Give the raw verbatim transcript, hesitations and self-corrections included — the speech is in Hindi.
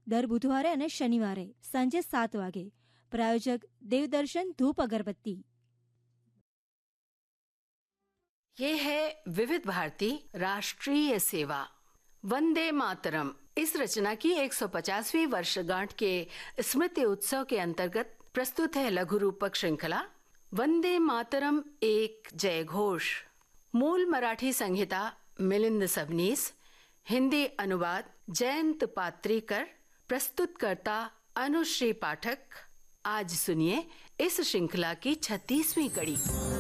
દર બુધવારે અને શનિવારે સાંજે સાત વાગે. પ્રાયોજક દેવદર્શન ધૂપ અગરબત્તી. ये है विविध भारती राष्ट्रीय सेवा वंदे मातरम. इस रचना की एक सौ पचासवीं वर्षगांठ के स्मृति उत्सव के अंतर्गत प्रस्तुत है लघु रूपक श्रृंखला वंदे मातरम एक जय घोष. मूल मराठी संहिता मिलिंद सबनीस, हिंदी अनुवाद जयंत पात्रीकर, प्रस्तुतकर्ता अनुश्री पाठक. आज सुनिए इस श्रृंखला की छत्तीसवीं कड़ी.